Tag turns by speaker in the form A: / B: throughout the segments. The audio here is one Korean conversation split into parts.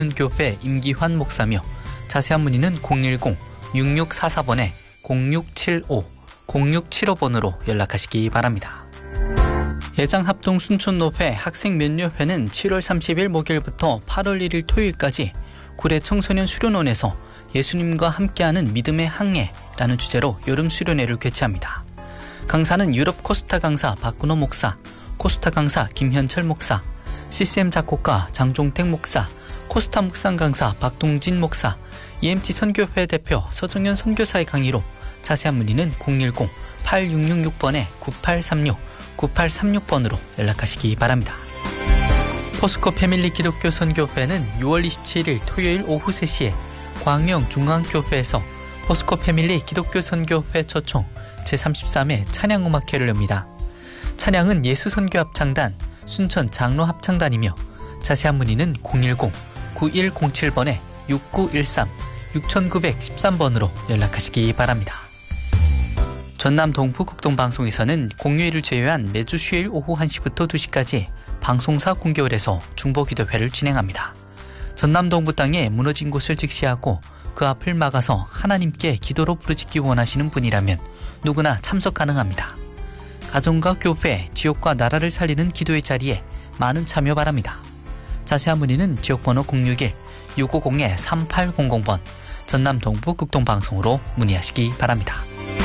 A: 교회 임기환 목사며 자세한 문의는 010-6644번에 0675, 0675번으로 연락하시기 바랍니다. 예장합동 순천노회 학생면류회는 7월 30일 목요일부터 8월 1일 토요일까지 구례 청소년 수련원에서 예수님과 함께하는 믿음의 항해라는 주제로 여름 수련회를 개최합니다. 강사는 유럽 코스타 강사 박근호 목사, 코스타 강사 김현철 목사, CCM 작곡가 장종택 목사, 코스타 묵상 강사 박동진 목사, EMT 선교회 대표 서정현 선교사의 강의로 자세한 문의는 010-8666번에 9836, 9836번으로 연락하시기 바랍니다. 포스코 패밀리 기독교 선교회는 6월 27일 토요일 오후 3시에 광명 중앙교회에서 포스코 패밀리 기독교 선교회 초청 제33회 찬양음악회를 엽니다. 찬양은 예수선교합창단, 순천 장로합창단이며 자세한 문의는 010-9107번에 6913, 6913번으로 연락하시기 바랍니다. 전남 동부극동방송에서는 공휴일을 제외한 매주 수요일 오후 1시부터 2시까지 방송사 공개월에서 중보기도회를 진행합니다. 전남 동부 땅에 무너진 곳을 직시하고 그 앞을 막아서 하나님께 기도로 부르짖기 원하시는 분이라면 누구나 참석 가능합니다. 가정과 교회, 지역과 나라를 살리는 기도의 자리에 많은 참여 바랍니다. 자세한 문의는 지역번호 061-650-3800번 전남 동부극동방송으로 문의하시기 바랍니다.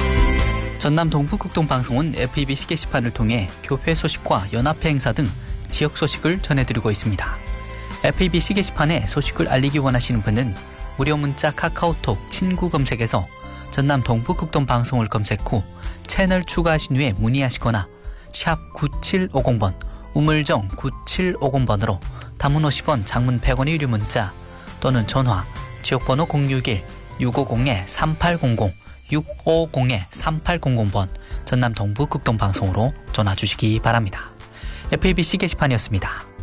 A: 전남 동부극동방송은 FEBC 게시판을 통해 교회 소식과 연합회 행사 등 지역 소식을 전해드리고 있습니다. FEBC 게시판에 소식을 알리기 원하시는 분은 무료 문자 카카오톡 친구 검색에서 전남 동부극동방송을 검색 후 채널 추가하신 후에 문의하시거나 샵 9750번, 우물정 9750번으로 단문 50원, 장문 100원의 유료 문자 또는 전화 지역번호 061-650-3800, 650-3800번 전남 동부극동방송으로 전화 주시기 바랍니다. FEBC 게시판이었습니다.